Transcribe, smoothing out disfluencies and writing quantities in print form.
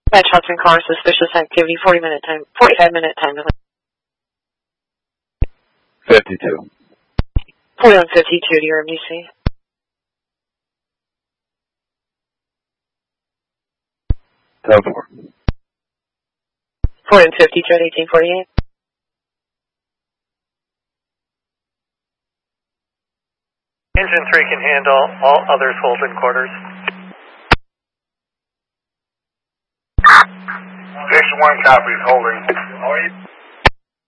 Match Hudson car, suspicious activity, 45-minute time delay. 52. 4152 to your MDC. 10-4. 4152 at 1848. Engine 3 can handle, all others hold in quarters. Station 1 copies, holding.